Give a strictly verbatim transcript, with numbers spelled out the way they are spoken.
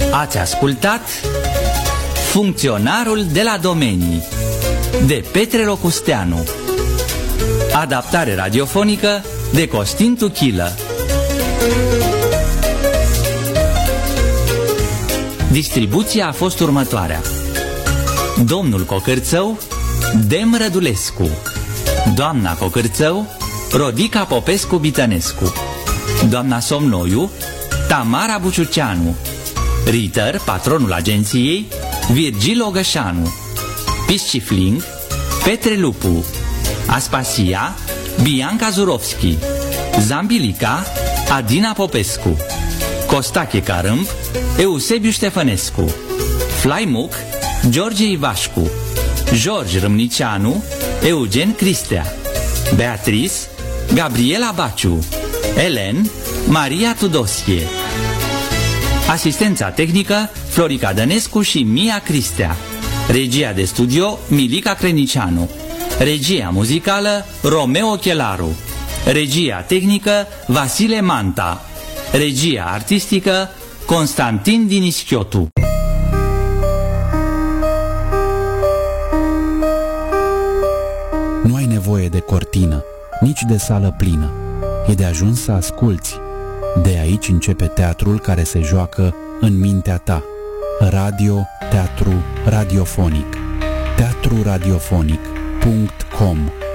Ați ascultat Funcționarul de la domenii de Petre Locusteanu. Adaptare radiofonică de Costin Tuchilă. Distribuția a fost următoarea: Domnul Cocârțău, Dem Rădulescu; Doamna Cocârțău, Rodica Popescu-Bitănescu; Doamna Somnoiu, Tamara Buciuceanu; Ritter, patronul agenției, Virgil Ogășanu; Piscifling, Petre Lupu; Aspasia, Bianca Zurovski; Zambilica, Adina Popescu; Costache Carâmp, Eusebiu Ștefănescu; Flaimuc, George Ivașcu; George Râmnicianu, Eugen Cristea; Beatrice, Gabriela Baciu; Elen, Maria Tudosie. Asistența tehnică, Florica Dănescu și Mia Cristea. Regia de studio, Milica Crenicianu. Regia muzicală, Romeo Chelaru. Regia tehnică, Vasile Manta. Regia artistică, Constantin Dinischiotu. Nu ai nevoie de cortină, nici de sală plină. E de ajuns să asculți. De aici începe teatrul care se joacă în mintea ta. Radio, teatru, radiofonic. teatru radiofonic punct com